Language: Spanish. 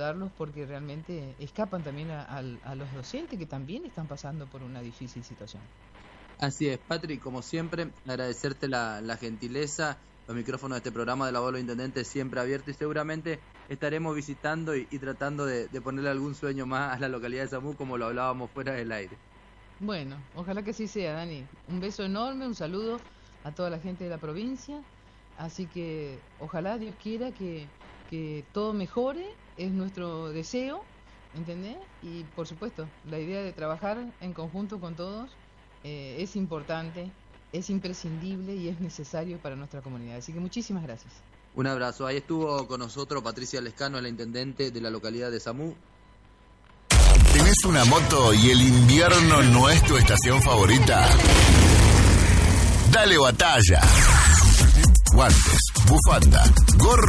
ayudarlos porque realmente escapan también a los docentes que también están pasando por una difícil situación. Así es, Patri, como siempre, agradecerte la gentileza, los micrófonos de este programa de La Voz de los Intendentes siempre abiertos, y seguramente estaremos visitando y tratando de ponerle algún sueño más a la localidad de Samú, como lo hablábamos fuera del aire. Bueno, ojalá que así sea, Dani. Un beso enorme, un saludo a toda la gente de la provincia, así que ojalá Dios quiera que todo mejore, es nuestro deseo, ¿entendés? Y por supuesto, la idea de trabajar en conjunto con todos es importante, es imprescindible y es necesario para nuestra comunidad. Así que muchísimas gracias. Un abrazo. Ahí estuvo con nosotros Patricia Lescano, la intendente de la localidad de Samú. ¿Tenés una moto y el invierno no es tu estación favorita? Dale batalla. Guantes, bufanda, gorro